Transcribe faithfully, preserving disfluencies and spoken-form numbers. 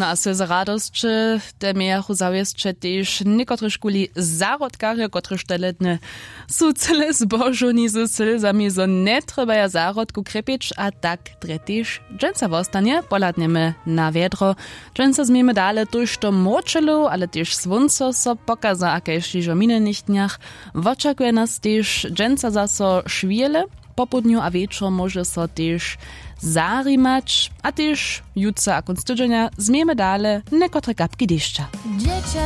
No a so z radosće, te mijachu zawieszcze też niekotore škuli zarodkarje, kotre šteletne su cele zbožuni z slzami, zo ne trebaja zarodku krepić, a tak tretiž dženca vostanje, poladneme na vedro. Dženca zmieme dale tuž to močelu, ale tež svunco so pokaza, akejž žižo minulých dniach. Vočakuje nas tež dženca zaso šviele, popudniu a večer może so tež zarimać, a tež jutca a konc tydzenia zmieme dale nekotre kapki dešća.